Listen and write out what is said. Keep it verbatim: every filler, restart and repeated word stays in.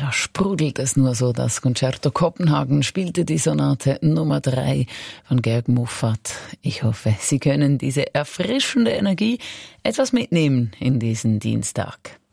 Da sprudelt es nur so. Das Concerto Kopenhagen spielte die Sonate Nummer drei von Georg Muffat. Ich hoffe, Sie können diese erfrischende Energie etwas mitnehmen in diesen Dienstag.